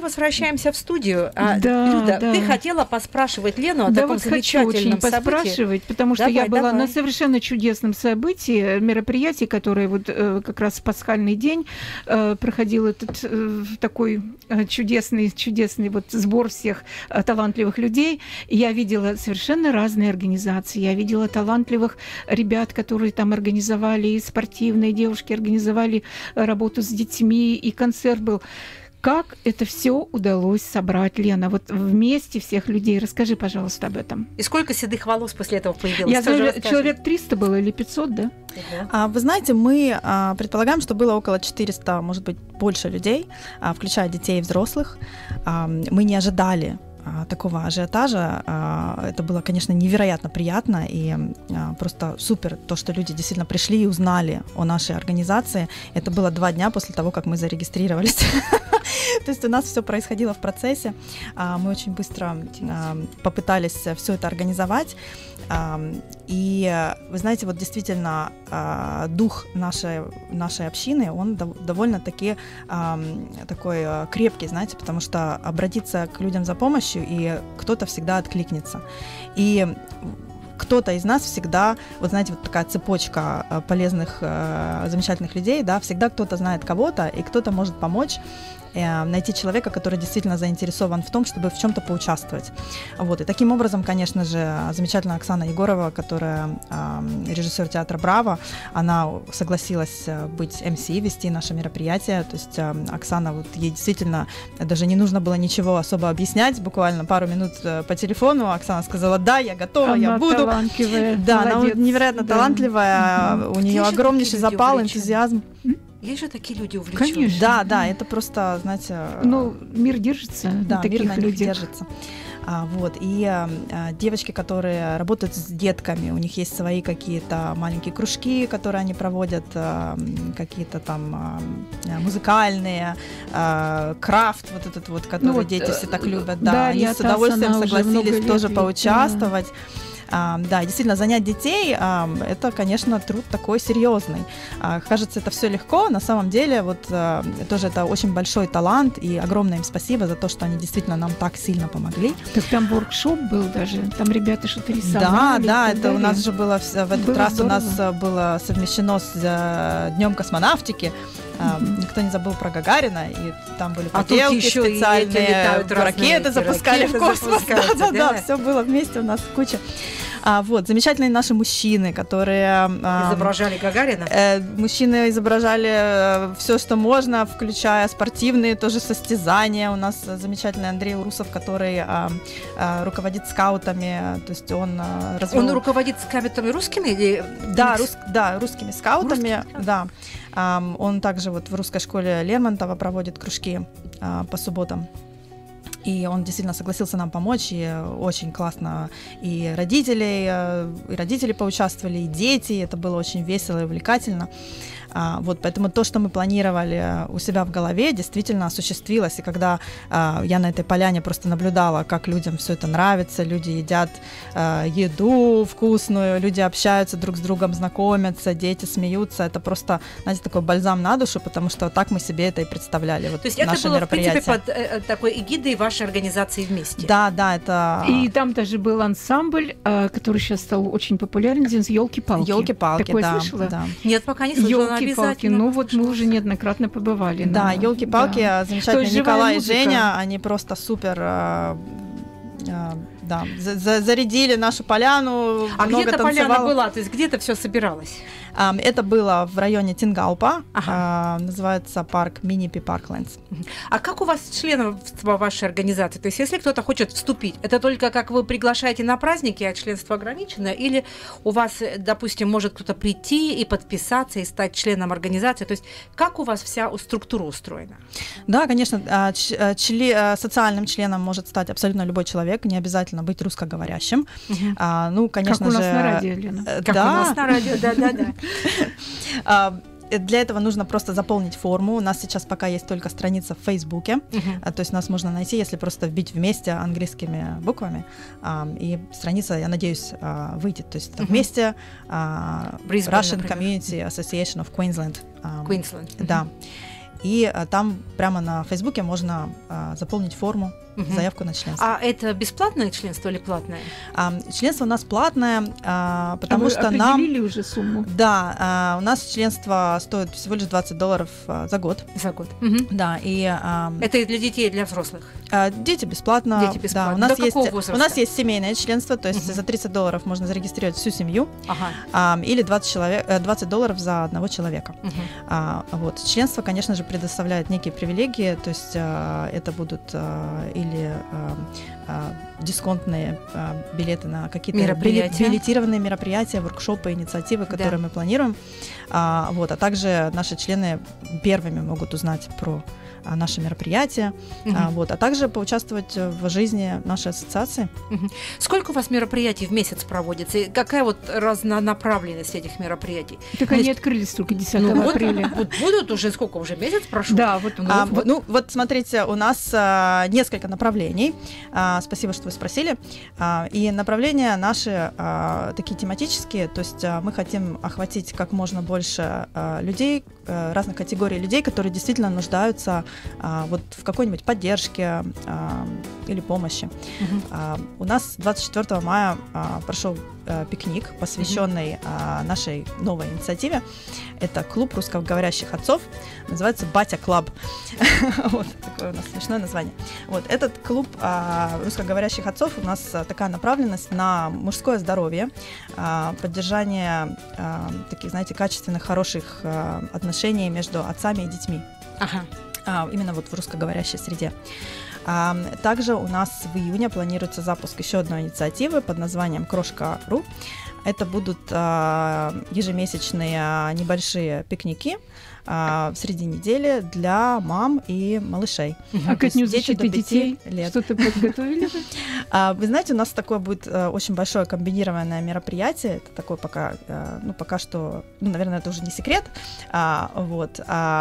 возвращаемся в студию. Да, Люда, да. ты хотела поспрашивать Лену о таком вот хочу замечательном очень поспрашивать, потому что я была на совершенно чудесном событии, мероприятии, которое вот как раз в пасхальный день проходил этот такой чудесный вот сбор всех талантливых людей. Я видела совершенно разные организации. Я видела талантливых ребят, которые там организовали, и спортивные девушки организовали работу с детьми, и концерт был. Как это все удалось собрать, Лена? Вот вместе всех людей. Расскажи, пожалуйста, об этом. И сколько седых волос после этого появилось? Я знаю, человек 300 было или 500, да? Вы знаете, мы предполагаем, что было около 400, может быть, больше людей, включая детей и взрослых. Мы не ожидали такого ажиотажа. Это было, конечно, невероятно приятно и просто супер, то, что люди действительно пришли и узнали о нашей организации. Это было 2 дня после того, как мы зарегистрировались. То есть у нас все происходило в процессе. Мы очень быстро попытались все это организовать. И вы знаете, вот действительно дух нашей общины, он довольно-таки такой крепкий, знаете, потому что обратиться к людям за помощью, и кто-то всегда откликнется. И кто-то из нас всегда, вот знаете, вот такая цепочка полезных, замечательных людей, да, всегда кто-то знает кого-то, и кто-то может помочь найти человека, который действительно заинтересован в том, чтобы в чем-то поучаствовать. Вот. И таким образом, конечно же, замечательная Оксана Егорова, которая режиссер театра «Браво», она согласилась быть МС, вести наше мероприятие. То есть Оксана, вот ей действительно даже не нужно было ничего особо объяснять, буквально пару минут по телефону Оксана сказала: да, я готова, я буду. Талантливая. Да, молодец. она невероятно талантливая, у нее огромнейший запал, энтузиазм. Есть же такие люди увлеченные. Конечно. Да, это просто, знаете... Ну, мир держится на таких мир на них людях. держится. Вот. И девочки, которые работают с детками, у них есть свои какие-то маленькие кружки, которые они проводят, какие-то там музыкальные, крафт, вот этот вот, который дети все так любят. Да, они с удовольствием согласились тоже поучаствовать. Да, действительно, занять детей это, конечно, труд такой серьезный. Кажется, это все легко. На самом деле, вот тоже это очень большой талант, и огромное им спасибо за то, что они действительно нам так сильно помогли. Так там воркшоп был даже, там ребята что-то рисовали. Да, это у нас же было в этот раз здорово. У нас было совмещено с Днем космонавтики. Никто не забыл про Гагарина, и там были поделки специальные, ракеты запускали в космос. Да, все было вместе у нас в куче. Вот, замечательные наши мужчины, которые... Изображали Гагарина? Мужчины изображали все, что можно, включая спортивные тоже состязания. У нас замечательный Андрей Урусов, который руководит скаутами, то есть он... Он руководит скаутами русскими? Или... Да, русскими скаутами, да. Он также вот в русской школе Лермонтова проводит кружки по субботам. И он действительно согласился нам помочь, и очень классно и родители поучаствовали, и дети, это было очень весело и увлекательно. Вот, поэтому то, что мы планировали у себя в голове, действительно осуществилось. И когда я на этой поляне просто наблюдала, как людям все это нравится, люди едят еду вкусную, люди общаются друг с другом, знакомятся, дети смеются, это просто, знаете, такой бальзам на душу, потому что так мы себе это и представляли. Вот, то есть это было, в принципе, под такой эгидой вашей организации вместе? Да, это... И там даже был ансамбль, который сейчас стал очень популярен, «Ёлки-палки». «Ёлки-палки», такое да. слышала? Да. Нет, пока не слышала. «Ёлки-палки», ну вот мы уже неоднократно побывали. Да, «Ёлки-палки», да. замечательные Николай и Женя, они просто супер... Да, зарядили нашу поляну. А где-то поляна была, то есть где-то все собиралось? Это было в районе Тингаупа, называется парк Минипи Парклендс. А как у вас членство вашей организации? То есть если кто-то хочет вступить, это только как вы приглашаете на праздники, а членство ограничено? Или у вас, допустим, может кто-то прийти и подписаться, и стать членом организации? То есть как у вас вся структура устроена? Да, конечно, социальным членом может стать абсолютно любой человек, не обязательно быть русскоговорящим. Ну, конечно как же... у нас на радио, Лена. Как у нас на радио, да-да-да. Для этого нужно просто заполнить форму. У нас сейчас пока есть только страница в Фейсбуке. То есть нас можно найти, если просто вбить вместе английскими буквами. И страница, я надеюсь, выйдет. То есть вместе Brisbane, Russian Community Association of Queensland. Queensland. Да. И там прямо на Фейсбуке можно заполнить форму, заявку на членство. А это бесплатное членство или платное? Членство у нас платное, потому что нам... определили уже сумму? Да, у нас членство стоит всего лишь $20 за год. За год. Да, и... Это и для детей, и для взрослых? Дети бесплатно. Дети бесплатно. Да, До какого возраста? У нас есть семейное членство, то есть за $30 можно зарегистрировать всю семью, или $20 за одного человека. Вот. Членство, конечно же, предоставляет некие привилегии, то есть это будут или дисконтные билеты на какие-то билетированные мероприятия, воркшопы, инициативы, которые мы планируем. Вот, а также наши члены первыми могут узнать про наши мероприятия, вот, а также поучаствовать в жизни нашей ассоциации. Сколько у вас мероприятий в месяц проводится? И какая вот разнонаправленность этих мероприятий? Так они открылись только 10 апреля. Вот будут уже, сколько уже, месяц прошел? Да, вот. Вот смотрите, у нас несколько направлений. Спасибо, что вы спросили. И направления наши такие тематические, то есть мы хотим охватить как можно больше людей, разных категорий людей, которые действительно нуждаются вот в какой-нибудь поддержке или помощи. У нас 24 мая прошел пикник, посвященный нашей новой инициативе. Это клуб русскоговорящих отцов, называется Батя Клаб. Вот такое у нас смешное название. Вот этот клуб русскоговорящих отцов, у нас такая направленность на мужское здоровье, поддержание таких, знаете, качественных, хороших отношений между отцами и детьми. Именно вот в русскоговорящей среде. Также у нас в июне планируется запуск еще одной инициативы под названием Крошка.ру. Это будут ежемесячные небольшие пикники среди недели для мам и малышей. А ко дню защиты детей что-то подготовили? Вы знаете, у нас такое будет очень большое комбинированное мероприятие. Это такое пока что, наверное, это уже не секрет. Вот.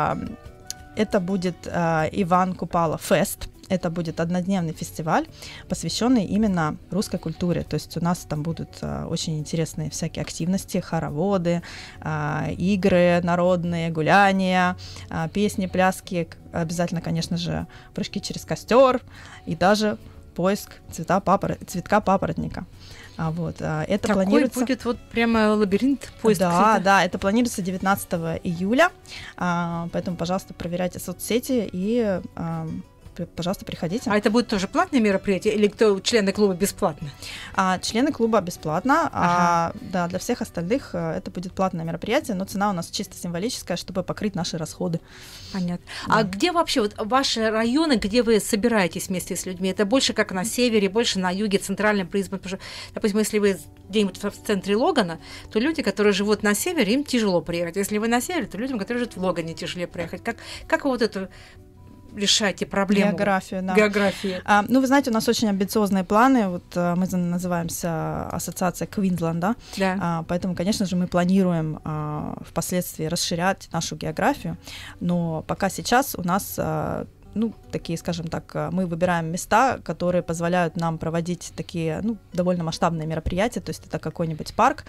Это будет Иван Купала Фест. Это будет однодневный фестиваль, посвященный именно русской культуре. То есть у нас там будут очень интересные всякие активности, хороводы, игры народные, гуляния, песни, пляски, обязательно, конечно же, прыжки через костер и даже поиск цветка папоротника. Вот, это такой планируется... будет вот прямо лабиринт поиска. Да, это планируется 19 июля, поэтому, пожалуйста, проверяйте соцсети и, пожалуйста, приходите. А это будет тоже платное мероприятие или кто члены клуба бесплатно? Члены клуба бесплатно, да, для всех остальных это будет платное мероприятие, но цена у нас чисто символическая, чтобы покрыть наши расходы. Понятно. Да. А где вообще вот ваши районы, где вы собираетесь вместе с людьми? Это больше как на севере, больше на юге, центральном призме? Допустим, если вы где-нибудь в центре Логана, то люди, которые живут на севере, им тяжело приехать. Если вы на севере, то людям, которые живут в Логане, тяжелее приехать. Как вы вот это решаете проблему? Географию, да. Географию. Вы знаете, у нас очень амбициозные планы. Вот мы называемся ассоциация Квинсленда, да. Поэтому, конечно же, мы планируем впоследствии расширять нашу географию. Но пока сейчас у нас такие, скажем так, мы выбираем места, которые позволяют нам проводить такие, довольно масштабные мероприятия, то есть это какой-нибудь парк,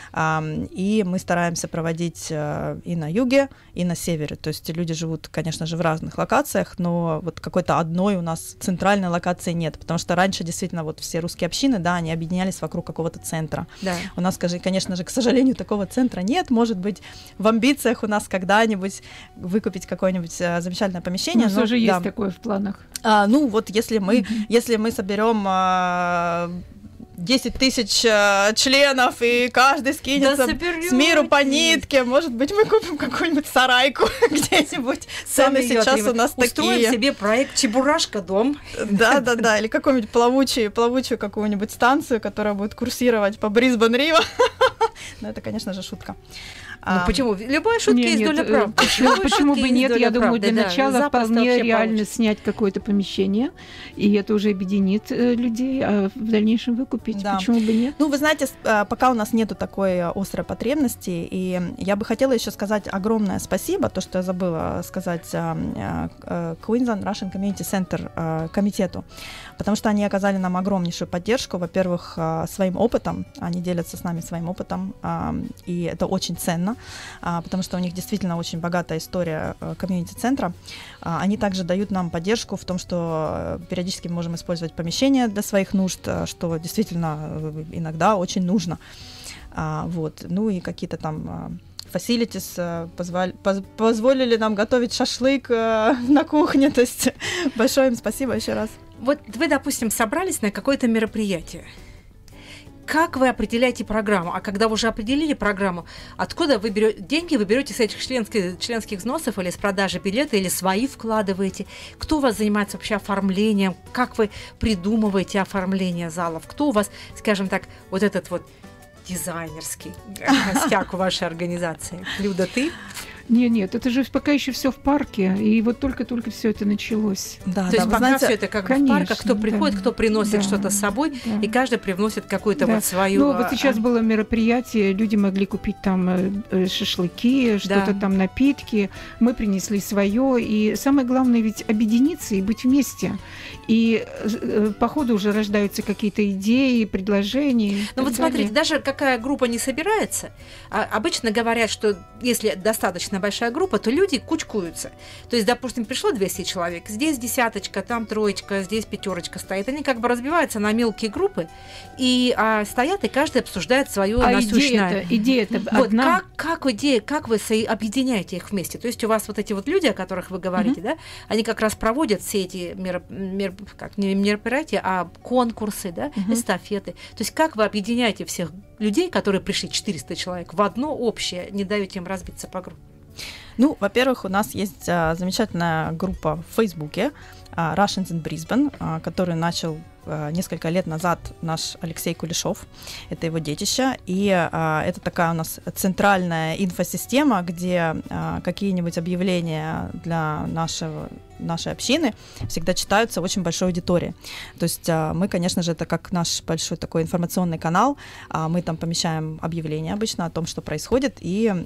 и мы стараемся проводить и на юге, и на севере, то есть люди живут, конечно же, в разных локациях, но вот какой-то одной у нас центральной локации нет, потому что раньше действительно вот все русские общины, да, они объединялись вокруг какого-то центра. Да. У нас, конечно же, к сожалению, такого центра нет, может быть, в амбициях у нас когда-нибудь выкупить какое-нибудь замечательное помещение. Но тоже есть такое в планах. Вот если мы соберем 10 тысяч членов, и каждый скинется с миру по нитке, может быть, мы купим какую-нибудь сарайку где-нибудь. Цены сейчас у нас такие. Устроим себе проект «Чебурашка-дом». Да, или какую-нибудь плавучую какую-нибудь станцию, которая будет курсировать по Брисбен-Риво. Но это, конечно же, шутка. Почему? Любая шутка есть доля правды. Почему бы нет? Я думаю, для начала вполне реально снять какое-то помещение, и это уже объединит людей, а в дальнейшем выкупить. Да. Почему бы нет? Вы знаете, пока у нас нету такой острой потребности, и я бы хотела еще сказать огромное спасибо, то, что я забыла сказать, Queensland Russian Community Center комитету, потому что они оказали нам огромнейшую поддержку, во-первых, своим опытом, они делятся с нами своим опытом, и это очень ценно. классно, потому что у них действительно очень богатая история комьюнити-центра. Они также дают нам поддержку в том, что периодически мы можем использовать помещения для своих нужд, что действительно иногда очень нужно. Вот. Ну и какие-то там facilities позволили нам готовить шашлык на кухне. То есть большое им спасибо еще раз. Вот вы, допустим, собрались на какое-то мероприятие. Как вы определяете программу? А когда вы уже определили программу, откуда вы берете деньги? Вы берете с этих членских взносов или с продажи билета, или свои вкладываете? Кто у вас занимается вообще оформлением? Как вы придумываете оформление залов? Кто у вас, скажем так, вот этот вот дизайнерский костяк у вашей организации? Люда, ты? Нет, это же пока еще все в парке, и вот только-только все это началось. Да, то есть пока все это как конечно, в парках, кто приходит, кто приносит что-то с собой, и каждый привносит какую-то вот свою... Ну, вот сейчас было мероприятие, люди могли купить там шашлыки, что-то там, напитки, мы принесли свое, и самое главное ведь объединиться и быть вместе. И по ходу уже рождаются какие-то идеи, предложения. Ну вот смотрите, даже какая группа не собирается, обычно говорят, что если достаточно большая группа, то люди кучкуются. То есть, допустим, пришло 200 человек, здесь десяточка, там троечка, здесь пятерочка стоит. Они как бы разбиваются на мелкие группы и стоят, и каждый обсуждает свое насущное. Идея-то вот, одна. Как вы объединяете их вместе? То есть у вас вот эти вот люди, о которых вы говорите, да, они как раз проводят все эти не мероприятия, а конкурсы, да, эстафеты. То есть как вы объединяете всех людей, которые пришли, 400 человек, в одно общее, не даете им разбиться по группам? Ну, во-первых, у нас есть замечательная группа в Фейсбуке Russians in Brisbane, которую начал несколько лет назад наш Алексей Кулешов. Это его детище. И это такая у нас центральная инфосистема, где какие-нибудь объявления для нашей общины всегда читаются очень большой аудиторией. То есть мы, конечно же, это как наш большой такой информационный канал. Мы там помещаем объявления обычно о том, что происходит, и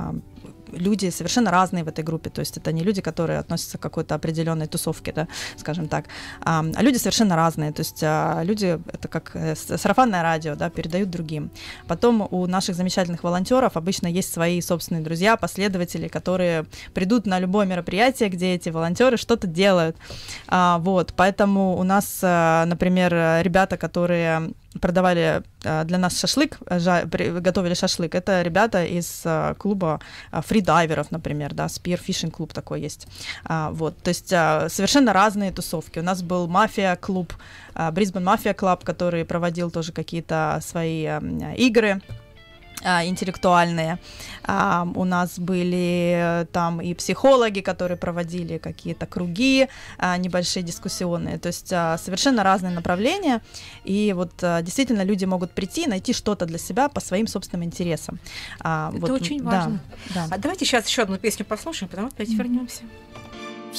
люди совершенно разные в этой группе, то есть это не люди, которые относятся к какой-то определенной тусовке, да, скажем так, а люди совершенно разные, то есть люди, это как сарафанное радио, да, передают другим. Потом у наших замечательных волонтеров обычно есть свои собственные друзья, последователи, которые придут на любое мероприятие, где эти волонтеры что-то делают. Вот, поэтому у нас, например, ребята, которые продавали для нас шашлык, готовили шашлык. Это ребята из клуба фридайверов, например, да, Spear Fishing клуб такой есть. Вот, то есть совершенно разные тусовки. У нас был мафия-клуб, Brisbane Mafia Club, который проводил тоже какие-то свои игры интеллектуальные. У нас были там и психологи, которые проводили какие-то круги небольшие дискуссионные, то есть совершенно разные направления, и вот действительно люди могут прийти и найти что-то для себя по своим собственным интересам. Это вот, очень важно. Да. А давайте сейчас еще одну песню послушаем, потом опять вернемся.